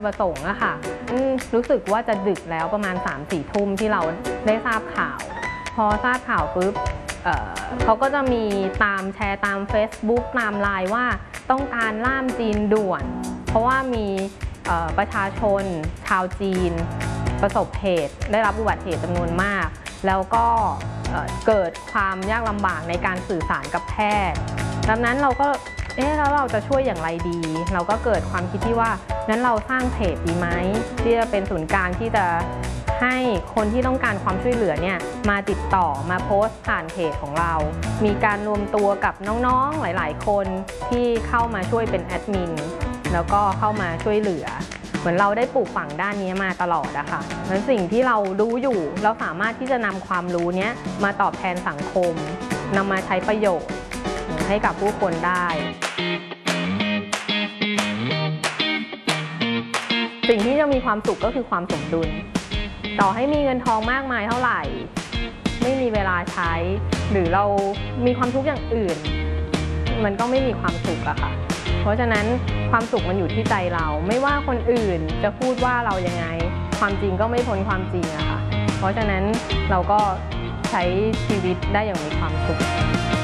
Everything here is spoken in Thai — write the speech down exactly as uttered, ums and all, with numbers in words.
ประสงค์อะค่ะรู้สึกว่าจะดึกแล้วประมาณ สามสี่ ทุ่มที่เราได้ทราบข่าวพอทราบข่าวปุ๊บ เอ่อ เขาก็จะมีตามแชร์ตาม Facebook ตามไลน์ว่าต้องการล่ามจีนด่วนเพราะว่ามีประชาชนชาวจีนประสบเหตุได้รับอุบัติเหตุจำนวนมากแล้วก็เกิดความยากลำบากในการสื่อสารกับแพทย์ดังนั้นเราก็เอ๊ะแล้วเราจะช่วยอย่างไรดีเราก็เกิดความคิดที่ว่านั้นเราสร้างเพจดีไหมที่จะเป็นศูนย์กลางที่จะให้คนที่ต้องการความช่วยเหลือเนี่ยมาติดต่อมาโพสต์ผ่านเพจของเรามีการรวมตัวกับน้องๆหลายๆคนที่เข้ามาช่วยเป็นแอดมินแล้วก็เข้ามาช่วยเหลือเหมือนเราได้ปลูกฝังด้านนี้มาตลอดอะค่ะนั้นสิ่งที่เรารู้อยู่เราสามารถที่จะนำความรู้นี้มาตอบแทนสังคมนำมาใช้ประโยชน์ให้กับผู้คนได้สิ่งที่จะมีความสุขก็คือความสมดุลต่อให้มีเงินทองมากมายเท่าไหร่ไม่มีเวลาใช้หรือเรามีความทุกข์อย่างอื่นมันก็ไม่มีความสุขอะค่ะเพราะฉะนั้นความสุขมันอยู่ที่ใจเราไม่ว่าคนอื่นจะพูดว่าเรายังไงความจริงก็ไม่พ้นความจริงอะค่ะเพราะฉะนั้นเราก็ใช้ชีวิตได้อย่างมีความสุข